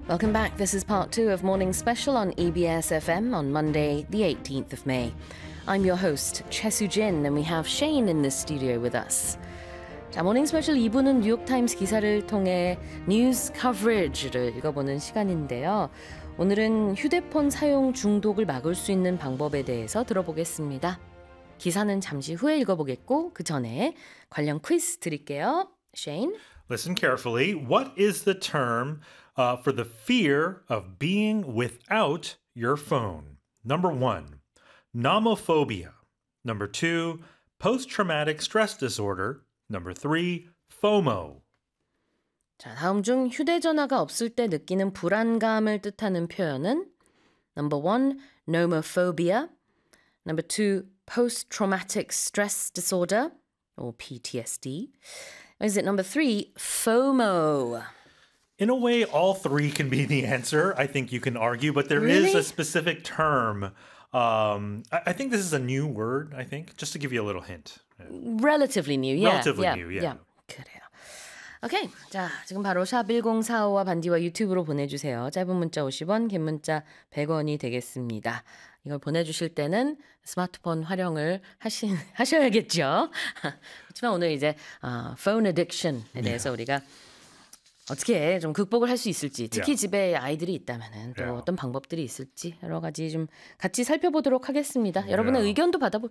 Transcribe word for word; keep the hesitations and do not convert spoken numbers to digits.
Welcome back. This is part two of Morning Special on E B S F M on Monday, the eighteenth of May. I'm your host, Choi Soo-jin, and we have Shane in the studio with us. 자, 모닝 스페셜 이 부는 뉴욕타임스 기사를 통해 뉴스 커버리지를 읽어보는 시간인데요. 오늘은 휴대폰 사용 중독을 막을 수 있는 방법에 대해서 들어보겠습니다. 기사는 잠시 후에 읽어보겠고 그 전에 관련 퀴즈 드릴게요. Shane? Listen carefully. What is the term uh, for the fear of being without your phone? Number one, nomophobia. Number two, post-traumatic stress disorder. Number three, FOMO. 자, 다음 중 휴대전화가 없을 때 느끼는 불안감을 뜻하는 표현은 Number one, nomophobia. Number two, post-traumatic stress disorder, or P T S D. Is it number three, FOMO? In a way, all three can be the answer. I think you can argue, but there Really? is a specific term. Um, I, I think this is a new word, I think, just to give you a little hint. Relatively new, yeah. Relatively yeah, new, yeah. 그래요. 오케이, 자, 지금 바로 샵 일공사오와 반디와 유튜브로 보내주세요. 짧은 문자 오십 원, 긴 문자 백 원이 되겠습니다. 이걸 보내주실 때는 스마트폰 활용을 하시, 하셔야겠죠. 하지만 오늘 이제 어, phone addiction에 대해서 우리가 어떻게 좀 극복을 할 수 있을지, 특히 Yeah. 집에 아이들이 있다면은 또 Yeah. 어떤 방법들이 있을지 여러 가지 좀 같이 살펴보도록 하겠습니다. 여러분의 Yeah. 의견도 받아볼